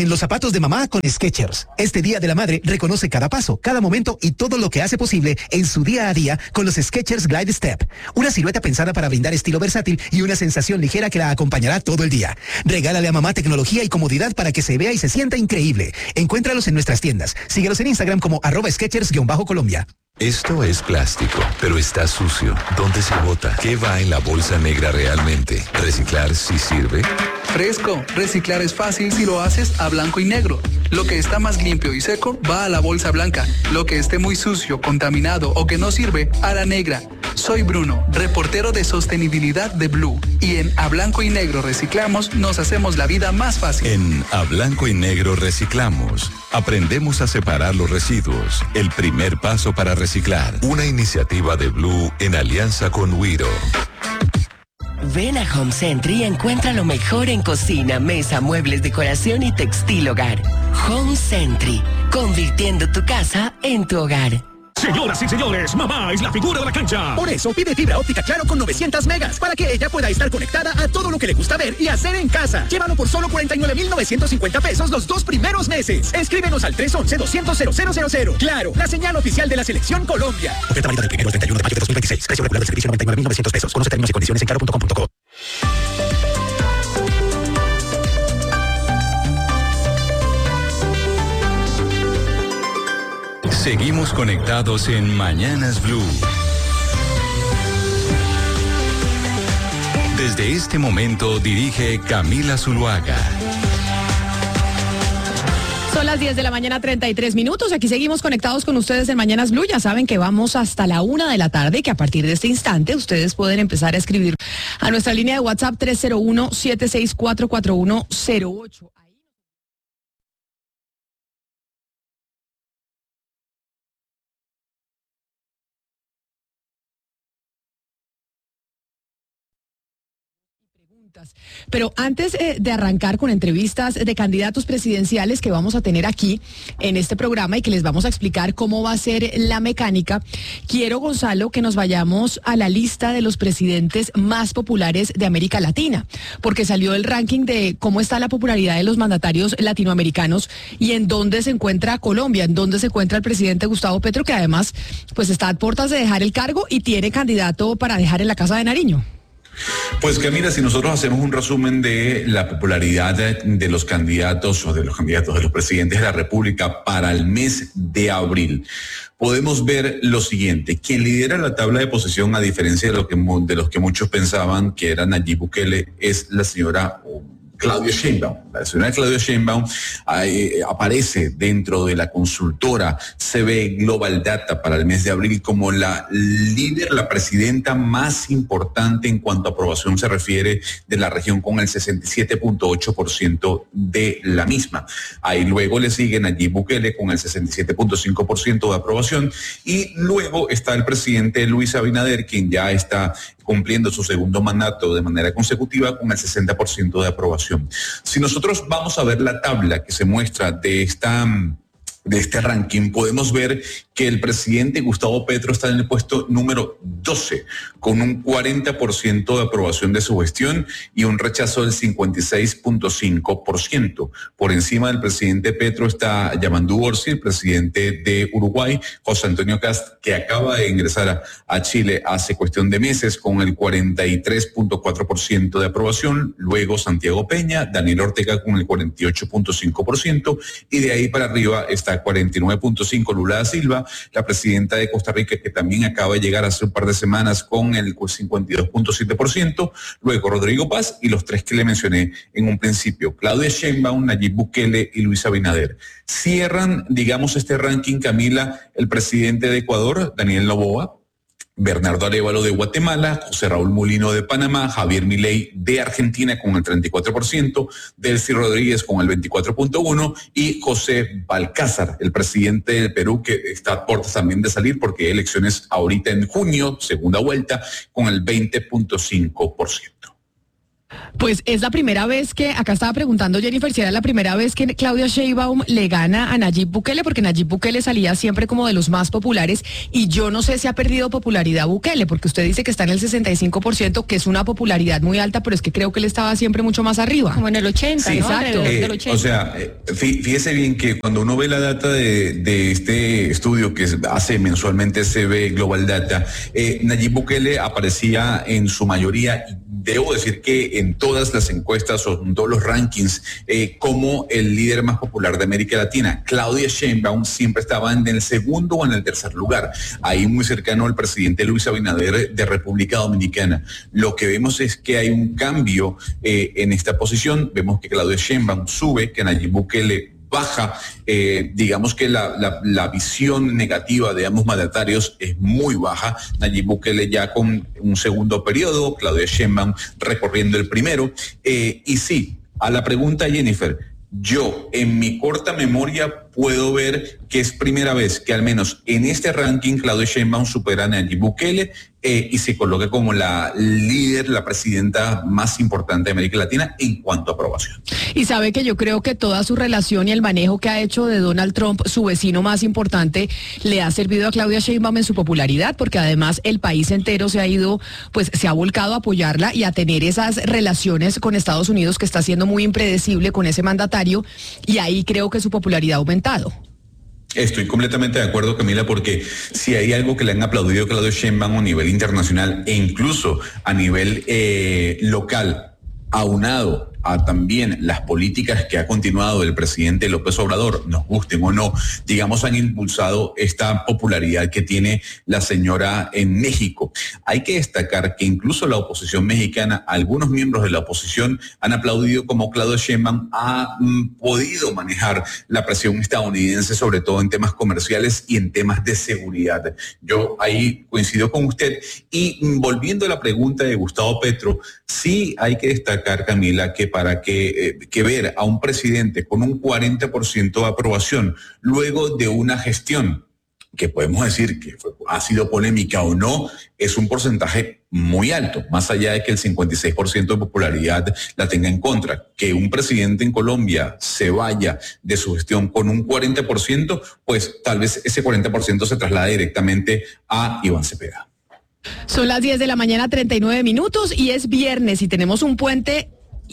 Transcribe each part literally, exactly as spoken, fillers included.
En los zapatos de mamá con Skechers. Este Día de la Madre reconoce cada paso, cada momento y todo lo que hace posible en su día a día con los Skechers Glide Step. Una silueta pensada para brindar estilo versátil y una sensación ligera que la acompañará todo el día. Regálale a mamá tecnología y comodidad para que se vea y se sienta increíble. Encuéntralos en nuestras tiendas. Síguelos en Instagram como arroba Skechers-Colombia. Esto es plástico, pero está sucio. ¿Dónde se bota? ¿Qué va en la bolsa negra realmente? ¿Reciclar sí sirve? Fresco, reciclar es fácil si lo haces a blanco y negro. Lo que está más limpio y seco va a la bolsa blanca. Lo que esté muy sucio, contaminado o que no sirve, a la negra. Soy Bruno, reportero de sostenibilidad de Blue. Y en A Blanco y Negro Reciclamos nos hacemos la vida más fácil. En A Blanco y Negro Reciclamos aprendemos a separar los residuos. El primer paso para reciclar. Una iniciativa de Blue en alianza con Wiro. Ven a Home Center y encuentra lo mejor en cocina, mesa, muebles, decoración y textil hogar. Home Center, convirtiendo tu casa en tu hogar. Señoras y señores, mamá es la figura de la cancha. Por eso pide fibra óptica Claro con novecientos megas para que ella pueda estar conectada a todo lo que le gusta ver y hacer en casa. Llévalo por solo cuarenta y nueve mil novecientos cincuenta pesos los dos primeros meses. Escríbenos al tres once, doscientos, cero cero cero cero. Claro, la señal oficial de la Selección Colombia. Oferta válida del primero al treinta y uno de mayo de dos mil veintiséis. Precio regular del servicio noventa y nueve mil novecientos pesos. Conoce términos y condiciones en claro punto com punto co. Seguimos conectados en Mañanas Blue. Desde este momento dirige Camila Zuluaga. Son las diez de la mañana, treinta y tres minutos. Aquí seguimos conectados con ustedes en Mañanas Blue. Ya saben que vamos hasta la una de la tarde y que a partir de este instante ustedes pueden empezar a escribir a nuestra línea de WhatsApp tres cero uno, siete seis cuatro, cuatro uno cero ocho. Pero antes eh, de arrancar con entrevistas de candidatos presidenciales que vamos a tener aquí en este programa y que les vamos a explicar cómo va a ser la mecánica, quiero, Gonzalo, que nos vayamos a la lista de los presidentes más populares de América Latina, porque salió el ranking de cómo está la popularidad de los mandatarios latinoamericanos y en dónde se encuentra Colombia, en dónde se encuentra el presidente Gustavo Petro, que además pues está a puertas de dejar el cargo y tiene candidato para dejar en la Casa de Nariño. Pues Camila, si nosotros hacemos un resumen de la popularidad de, de los candidatos o de los candidatos de los presidentes de la República para el mes de abril, podemos ver lo siguiente. Quien lidera la tabla de posición, a diferencia de, lo que, de los que muchos pensaban que era Nayib Bukele, es la señora Claudia Sheinbaum. La señora Claudia Sheinbaum eh, aparece dentro de la consultora C B Global Data para el mes de abril como la líder, la presidenta más importante en cuanto a aprobación se refiere de la región, con el sesenta y siete punto ocho por ciento de la misma. Ahí luego le sigue Nayib Bukele con el sesenta y siete punto cinco por ciento de aprobación y luego está el presidente Luis Abinader, quien ya está cumpliendo su segundo mandato de manera consecutiva con el sesenta por ciento de aprobación. Si nosotros vamos a ver la tabla que se muestra de esta de este ranking, podemos ver que el presidente Gustavo Petro está en el puesto número doce, con un cuarenta por ciento de aprobación de su gestión y un rechazo del cincuenta y seis punto cinco por ciento. Por encima del presidente Petro está Yamandu Orsi, el presidente de Uruguay, José Antonio Kast, que acaba de ingresar a, a Chile hace cuestión de meses, con el cuarenta y tres punto cuatro por ciento de aprobación. Luego Santiago Peña, Daniel Ortega con el cuarenta y ocho punto cinco por ciento y de ahí para arriba está cuarenta y nueve punto cinco por ciento Lula da Silva, la presidenta de Costa Rica, que también acaba de llegar hace un par de semanas con el cincuenta y dos punto siete por ciento, luego Rodrigo Paz y los tres que le mencioné en un principio, Claudia Sheinbaum, Nayib Bukele y Luis Abinader. Cierran, digamos, este ranking, Camila, el presidente de Ecuador, Daniel Noboa, Bernardo Arévalo de Guatemala, José Raúl Mulino de Panamá, Javier Milei de Argentina con el treinta y cuatro por ciento, Delcy Rodríguez con el veinticuatro punto uno por ciento y José Balcázar, el presidente del Perú, que está a puertas también de salir porque hay elecciones ahorita en junio, segunda vuelta, con el veinte punto cinco por ciento. Pues es la primera vez que, acá estaba preguntando Jennifer, si era la primera vez que Claudia Sheinbaum le gana a Nayib Bukele, porque Nayib Bukele salía siempre como de los más populares, y yo no sé si ha perdido popularidad Bukele, porque usted dice que está en el sesenta y cinco por ciento, que es una popularidad muy alta, pero es que creo que él estaba siempre mucho más arriba. Como en el ochenta, sí, ¿no? Exacto. Eh, del ochenta. O sea, fíjese bien que cuando uno ve la data de, de este estudio que hace mensualmente C B Global Data, eh, Nayib Bukele aparecía en su mayoría, debo decir que en todas las encuestas o en todos los rankings, eh, como el líder más popular de América Latina. Claudia Sheinbaum siempre estaba en el segundo o en el tercer lugar, ahí muy cercano al presidente Luis Abinader de República Dominicana. Lo que vemos es que hay un cambio eh, en esta posición. Vemos que Claudia Sheinbaum sube, que Nayib Bukele baja. Eh, digamos que la, la, la visión negativa de ambos mandatarios es muy baja. Nayib Bukele ya con un segundo periodo, Claudia Sheinbaum recorriendo el primero. Eh, y sí, a la pregunta, Jennifer, yo en mi corta memoria puedo ver que es primera vez que al menos en este ranking Claudia Sheinbaum supera a Nayib Bukele eh, y se coloca como la líder, la presidenta más importante de América Latina en cuanto a aprobación. Y sabe que yo creo que toda su relación y el manejo que ha hecho de Donald Trump, su vecino más importante, le ha servido a Claudia Sheinbaum en su popularidad, porque además el país entero se ha ido, pues se ha volcado a apoyarla y a tener esas relaciones con Estados Unidos que está siendo muy impredecible con ese mandatario, y ahí creo que su popularidad ha aumentado. Estoy completamente de acuerdo, Camila, porque si hay algo que le han aplaudido a Claudia Sheinbaum a nivel internacional e incluso a nivel eh, local, aunado a también las políticas que ha continuado el presidente López Obrador, nos gusten o no, digamos, han impulsado esta popularidad que tiene la señora en México. Hay que destacar que incluso la oposición mexicana, algunos miembros de la oposición han aplaudido como Claudia Sheinbaum ha mm, podido manejar la presión estadounidense, sobre todo en temas comerciales y en temas de seguridad. Yo ahí coincido con usted. Y mm, volviendo a la pregunta de Gustavo Petro, sí hay que destacar, Camila, que para que, eh, que ver a un presidente con un cuarenta por ciento de aprobación luego de una gestión que podemos decir que fue, ha sido polémica o no, es un porcentaje muy alto, más allá de que el cincuenta y seis por ciento de popularidad la tenga en contra. Que un presidente en Colombia se vaya de su gestión con un cuarenta por ciento, pues tal vez ese cuarenta por ciento se traslade directamente a Iván Cepeda. Son las diez de la mañana, treinta y nueve minutos, y es viernes y tenemos un puente.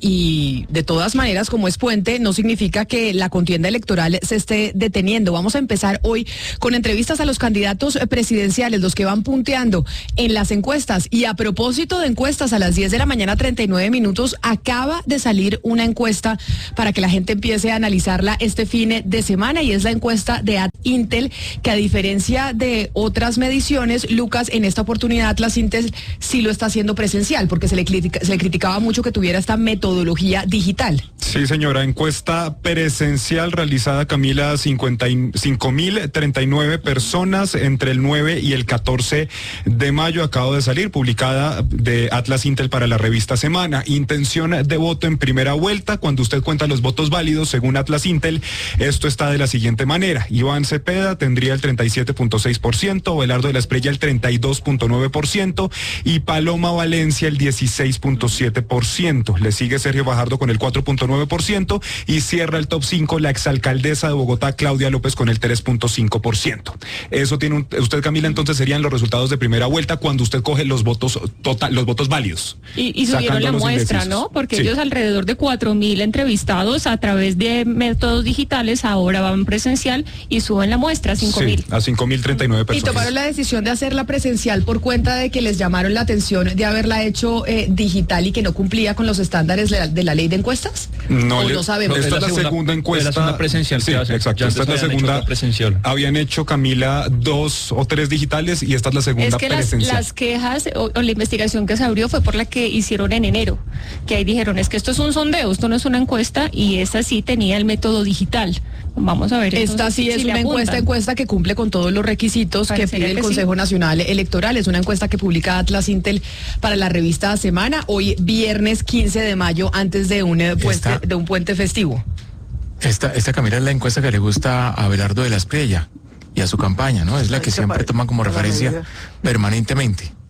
Y de todas maneras, como es puente, no significa que la contienda electoral se esté deteniendo. Vamos a empezar hoy con entrevistas a los candidatos presidenciales, los que van punteando en las encuestas. Y a propósito de encuestas, a las diez de la mañana, treinta y nueve minutos, acaba de salir una encuesta para que la gente empiece a analizarla este fin de semana, y es la encuesta de Atlas Intel, que a diferencia de otras mediciones, Lucas, en esta oportunidad Atlas Intel sí lo está haciendo presencial, porque se le, critica, se le criticaba mucho que tuviera esta metodología metodología digital. Sí, señora, encuesta presencial realizada, Camila, cincuenta y cinco mil treinta y nueve personas entre el nueve y el catorce de mayo, acaba de salir, publicada de Atlas Intel para la revista Semana. Intención de voto en primera vuelta, cuando usted cuenta los votos válidos, según Atlas Intel, esto está de la siguiente manera: Iván Cepeda tendría el treinta y siete punto seis por ciento, Belardo de la Espriella el treinta y dos punto nueve por ciento y Paloma Valencia el dieciséis punto siete por ciento. Le sigue Sergio Fajardo con el cuatro punto nueve por ciento y cierra el top cinco la exalcaldesa de Bogotá, Claudia López, con el tres punto cinco por ciento. Eso tiene un, usted, Camila, entonces serían los resultados de primera vuelta cuando usted coge los votos total, los votos válidos. Y, y subieron la muestra, ¿no? Porque sí, ellos alrededor de cuatro mil entrevistados a través de métodos digitales ahora van presencial y suben la muestra a cinco mil. Sí, a cinco mil treinta y nueve personas. Y tomaron la decisión de hacerla presencial por cuenta de que les llamaron la atención de haberla hecho eh, digital y que no cumplía con los estándares de la, de la ley de encuestas. No, le, no sabemos. Esta es la segunda, segunda encuesta. Es la segunda presencial. Sí, exacto. Esta es la segunda presencial. Habían hecho, Camila, dos o tres digitales y esta es la segunda es que presencial. Las, las quejas o, o la investigación que se abrió fue por la que hicieron en enero, que ahí dijeron, es que esto es un sondeo, esto no es una encuesta, y esta sí tenía el método digital. Vamos a ver. Esta sí es si una encuesta, encuesta que cumple con todos los requisitos Parecería que pide el que Consejo sí. Nacional Electoral. Es una encuesta que publica Atlas Intel para la revista Semana, hoy viernes quince de mayo, antes de un, puente, esta, de un puente festivo. Esta, esta Camila, es la encuesta que le gusta a Belardo de la Espriella y a su campaña, ¿no? Es la que siempre toma como referencia permanentemente.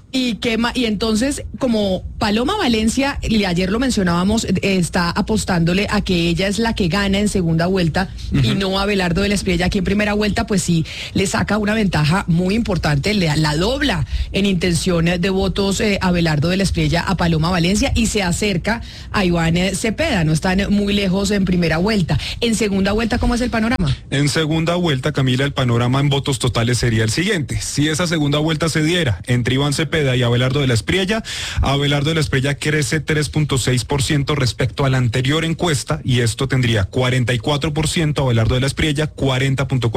Y, que, y entonces, como Paloma Valencia, y ayer lo mencionábamos, eh, está apostándole a que ella es la que gana en segunda vuelta uh-huh. y no Abelardo de la Espriella aquí en primera vuelta, pues sí le saca una ventaja muy importante, le, la dobla en intención de votos eh, Abelardo de la Espriella a Paloma Valencia y se acerca a Iván eh, Cepeda, no están muy lejos en primera vuelta. En segunda vuelta, ¿cómo es el panorama? En segunda vuelta, Camila, el panorama en votos totales sería el siguiente. Si esa segunda vuelta se diera entre Iván Cepeda y Abelardo de la Espriella, Abelardo de la Espriella crece tres punto seis por ciento respecto a la anterior encuesta y esto tendría cuarenta y cuatro por ciento Abelardo de la Espriella, cuarenta punto cuatro por ciento